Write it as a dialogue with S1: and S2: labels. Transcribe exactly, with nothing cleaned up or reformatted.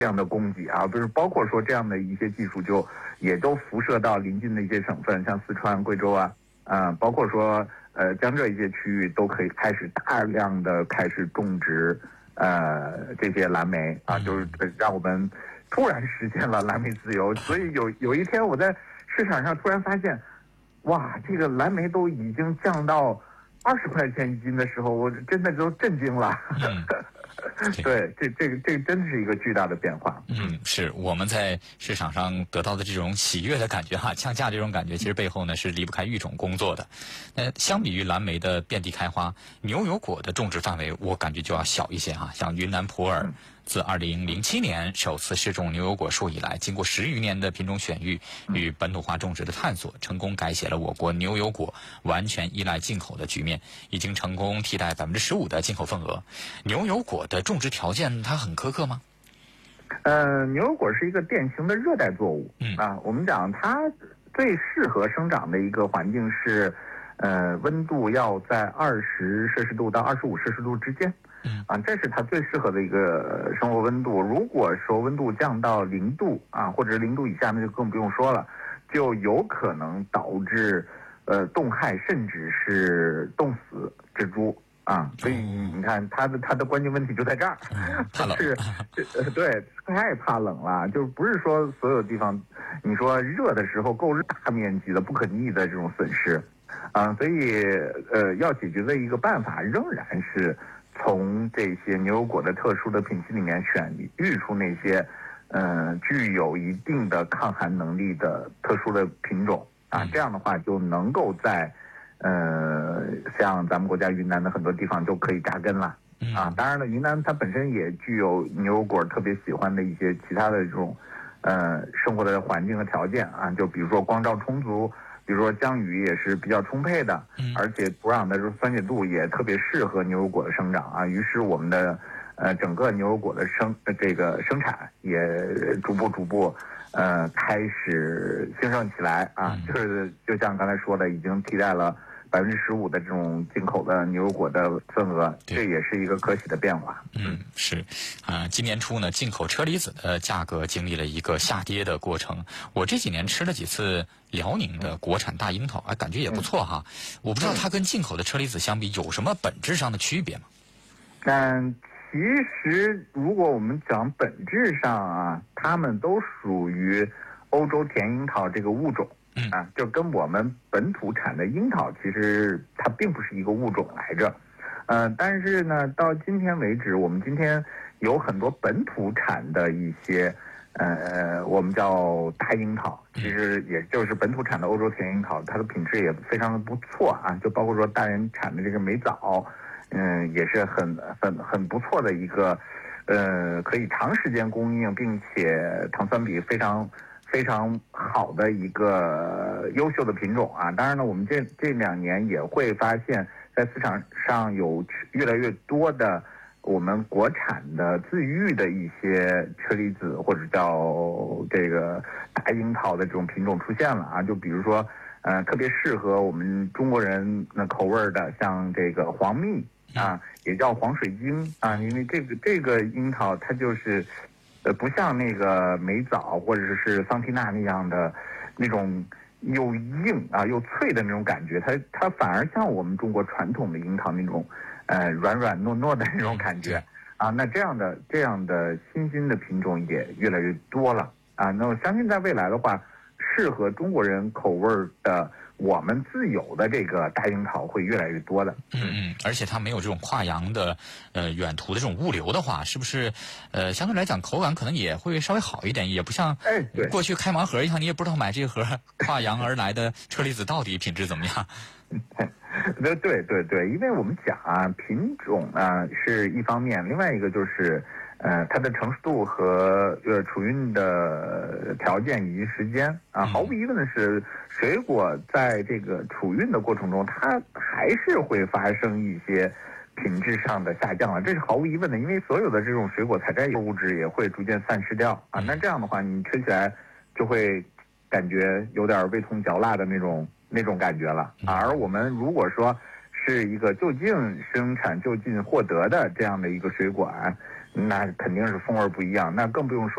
S1: 这样的供给啊，就是包括说这样的一些技术就也都辐射到邻近的一些省份，像四川、贵州啊，啊、呃，包括说呃江浙一些区域都可以开始大量的开始种植呃这些蓝莓啊，就是让我们突然实现了蓝莓自由。所以有有一天我在市场上突然发现，哇，这个蓝莓都已经降到二十块钱一斤的时候，我真的都震惊了。嗯对，这这个这个真的是一个巨大的变化。
S2: 嗯，是我们在市场上得到的这种喜悦的感觉哈，降价这种感觉，其实背后呢是离不开育种工作的。那相比于蓝莓的遍地开花，牛油果的种植范围我感觉就要小一些哈。像云南普洱，自二零零七年首次试种牛油果树以来，经过十余年的品种选育与本土化种植的探索，成功改写了我国牛油果完全依赖进口的局面，已经成功替代百分之十五的进口份额。牛油果的种植条件它很苛刻吗？
S1: 呃，牛油果是一个典型的热带作物，嗯啊，我们讲它最适合生长的一个环境是，呃，温度要在二十摄氏度到二十五摄氏度之间。嗯啊，这是它最适合的一个生活温度。如果说温度降到零度啊，或者零度以下，那就更不用说了，就有可能导致呃冻害，甚至是冻死蜘蛛啊。所以你看，它的它的关键问题就在这儿，
S2: 怕冷
S1: 是，呃，对，太怕冷了，就不是说所有地方，你说热的时候够大面积的不可逆的这种损失啊，所以呃，要解决的一个办法仍然是从这些牛油果的特殊的品系里面选育出那些，呃，具有一定的抗寒能力的特殊的品种啊，这样的话就能够在，呃，像咱们国家云南的很多地方就可以扎根了啊。当然了，云南它本身也具有牛油果特别喜欢的一些其他的这种，呃，生活的环境和条件啊，就比如说光照充足。比如说降雨也是比较充沛的，而且土壤的酸碱度也特别适合牛油果的生长啊。于是我们的呃整个牛油果的生这个生产也逐步逐步呃开始兴盛起来啊。就是就像刚才说的，已经替代了百分之十五的这种进口的牛油果的份额，这也是一个可喜的变化。
S2: 嗯，是啊、呃，今年初呢，进口车厘子的价格经历了一个下跌的过程。我这几年吃了几次辽宁的国产大樱桃，哎，感觉也不错哈。我不知道它跟进口的车厘子相比有什么本质上的区别吗？
S1: 但其实如果我们讲本质上啊，它们都属于欧洲甜樱桃这个物种。嗯啊，就跟我们本土产的樱桃，其实它并不是一个物种来着，呃，但是呢，到今天为止，我们今天有很多本土产的一些，呃，我们叫大樱桃，其实也就是本土产的欧洲甜樱桃，它的品质也非常的不错啊，就包括说大连产的这个美枣，嗯、呃，也是很很很不错的一个，呃，可以长时间供应，并且糖酸比非常。非常好的一个优秀的品种啊！当然了，我们这这两年也会发现，在市场上有越来越多的我们国产的自育的一些车厘子或者叫这个大樱桃的这种品种出现了啊！就比如说，呃，特别适合我们中国人的口味的，像这个黄蜜啊，也叫黄水晶啊，因为这个这个樱桃它就是。呃，不像那个美枣或者是桑缇娜那样的那种又硬啊又脆的那种感觉，它它反而像我们中国传统的樱桃那种呃软软糯糯的那种感觉啊。那这样的这样的新兴的品种也越来越多了啊。那我相信在未来的话，适合中国人口味的我们自有的这个大樱桃会越来越多的。
S2: 嗯嗯，而且它没有这种跨洋的呃远途的这种物流的话，是不是呃相对来讲口感可能也会稍微好一点，也不像
S1: 哎对
S2: 过去开盲盒一样，你也不知道买这盒跨洋而来的车厘子到底品质怎么样。
S1: 对对对对，因为我们讲啊，品种呢是一方面，另外一个就是呃它的成熟度和呃储运的条件以及时间啊，毫无疑问的是，水果在这个储运的过程中，它还是会发生一些品质上的下降了，这是毫无疑问的，因为所有的这种水果采摘物质也会逐渐散失掉啊，那这样的话，你吃起来就会感觉有点味同嚼蜡的那种那种感觉了啊。而我们如果说是一个就近生产、就近获得的这样的一个水果啊， 那肯定是风味不一样，那更不用说。